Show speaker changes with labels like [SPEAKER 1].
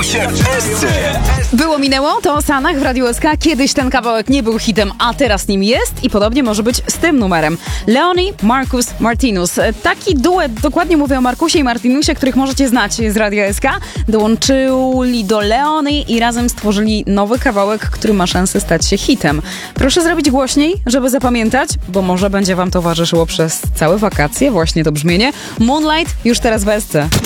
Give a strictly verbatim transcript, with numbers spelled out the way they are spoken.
[SPEAKER 1] się w Esce.
[SPEAKER 2] Było minęło, to Sanach w Radiu S K. Kiedyś ten kawałek nie był hitem, a teraz nim jest i podobnie może być z tym numerem. Leoni, Marcus, Martinus. Taki duet, dokładnie mówię o Markusie i Martinusie, których możecie znać z Radia S K. Dołączyli do Leoni i razem stworzyli nowy kawałek, który ma szansę stać się hitem. Proszę zrobić głośniej, żeby zapamiętać, bo może będzie wam towarzyszyło przez całe wakacje właśnie to brzmienie. Moonlight już teraz w S C.